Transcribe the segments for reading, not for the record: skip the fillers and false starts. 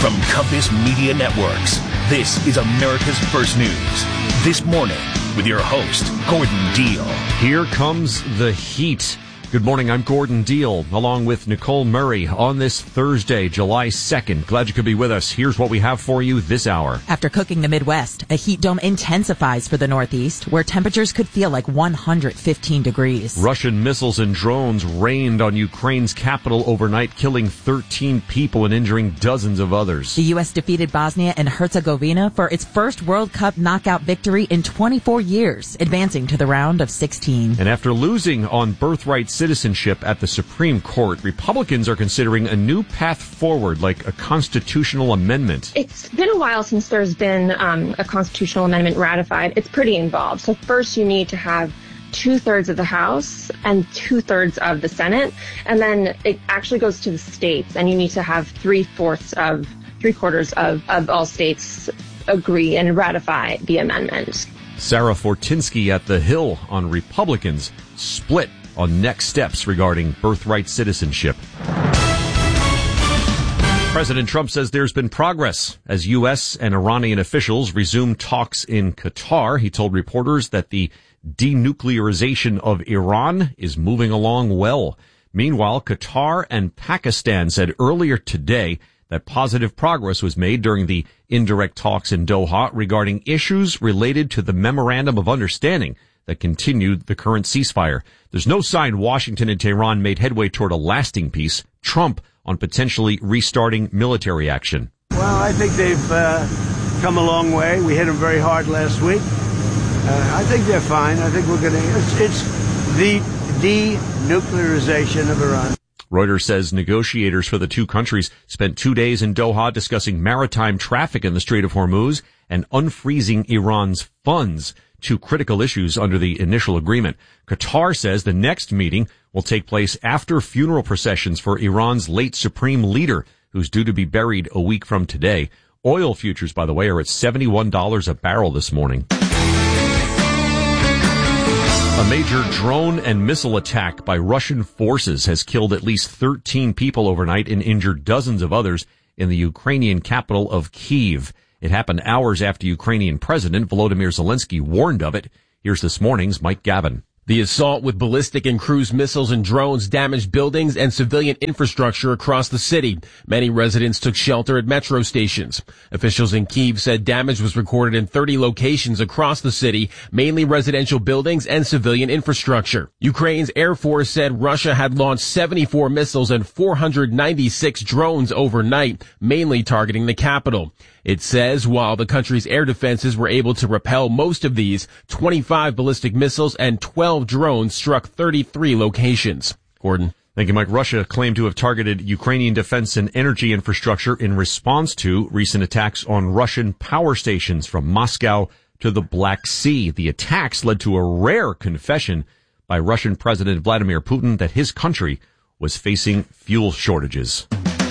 From Compass Media Networks, this is America's First News. This morning, with your host, Gordon Deal. Here comes the heat. Good morning, I'm Gordon Deal, along with Nicole Murray on this Thursday, July 2nd. Glad you could be with us. Here's what we have for you this hour. After cooking the Midwest, a heat dome intensifies for the Northeast, where temperatures could feel like 115 degrees. Russian missiles and drones rained on Ukraine's capital overnight, killing 13 people and injuring dozens of others. The U.S. defeated Bosnia and Herzegovina for its first World Cup knockout victory in 24 years, advancing to the round of 16. And after losing on birthright citizenship at the Supreme Court, Republicans are considering a new path forward, like a constitutional amendment. It's been a while since there's been a constitutional amendment ratified. It's pretty involved. So first you need to have 2/3 of the House and 2/3 of the Senate. And then it actually goes to the states, and you need to have 3/4 of all states agree and ratify the amendment. Sarah Fortinsky at The Hill on Republicans split on next steps regarding birthright citizenship. President Trump says there's been progress as U.S. and Iranian officials resume talks in Qatar. He told reporters that the denuclearization of Iran is moving along well. Meanwhile, Qatar and Pakistan said earlier today that positive progress was made during the indirect talks in Doha regarding issues related to the Memorandum of Understanding that continued the current ceasefire. There's no sign Washington and Tehran made headway toward a lasting peace. Trump on potentially restarting military action. Well, I think they've come a long way. We hit them very hard last week. I think they're fine. I think we're going to... It's the denuclearization of Iran. Reuters says negotiators for the two countries spent 2 days in Doha discussing maritime traffic in the Strait of Hormuz and unfreezing Iran's funds, two critical issues under the initial agreement. Qatar says the next meeting will take place after funeral processions for Iran's late supreme leader, who's due to be buried a week from today. Oil futures, by the way, are at $71 a barrel this morning. A major drone and missile attack by Russian forces has killed at least 13 people overnight and injured dozens of others in the Ukrainian capital of Kyiv. It happened hours after Ukrainian President Volodymyr Zelensky warned of it. Here's this morning's Mike Gavin. The assault with ballistic and cruise missiles and drones damaged buildings and civilian infrastructure across the city. Many residents took shelter at metro stations. Officials in Kyiv said damage was recorded in 30 locations across the city, mainly residential buildings and civilian infrastructure. Ukraine's Air Force said Russia had launched 74 missiles and 496 drones overnight, mainly targeting the capital. It says while the country's air defenses were able to repel most of these, 25 ballistic missiles and 12 drones struck 33 locations. Gordon. Thank you, Mike. Russia claimed to have targeted Ukrainian defense and energy infrastructure in response to recent attacks on Russian power stations from Moscow to the Black Sea. The attacks led to a rare confession by Russian President Vladimir Putin that his country was facing fuel shortages.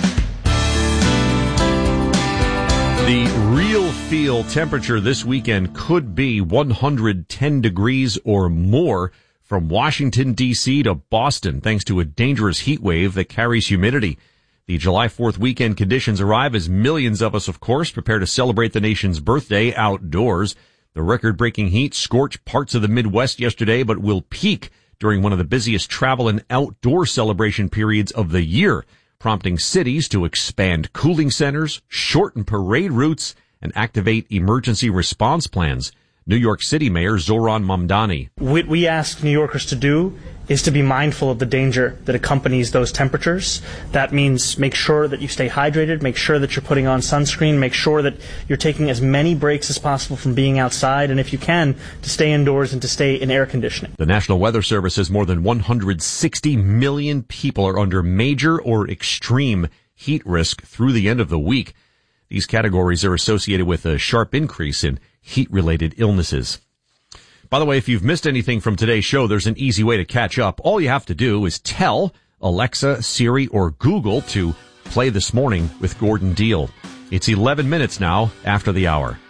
The real feel temperature this weekend could be 110 degrees or more from Washington, D.C. to Boston, thanks to a dangerous heat wave that carries humidity. The July 4th weekend conditions arrive as millions of us, of course, prepare to celebrate the nation's birthday outdoors. The record-breaking heat scorched parts of the Midwest yesterday, but will peak during one of the busiest travel and outdoor celebration periods of the year, prompting cities to expand cooling centers, shorten parade routes, and activate emergency response plans. New York City Mayor Zoran Mamdani. What we ask New Yorkers to do is to be mindful of the danger that accompanies those temperatures. That means make sure that you stay hydrated, make sure that you're putting on sunscreen, make sure that you're taking as many breaks as possible from being outside, and if you can, to stay indoors and to stay in air conditioning. The National Weather Service says more than 160 million people are under major or extreme heat risk through the end of the week. These categories are associated with a sharp increase in heat-related illnesses. By the way, if you've missed anything from today's show, there's an easy way to catch up. All you have to do is tell Alexa, Siri, or Google to play This Morning with Gordon Deal. It's 11 minutes now after the hour.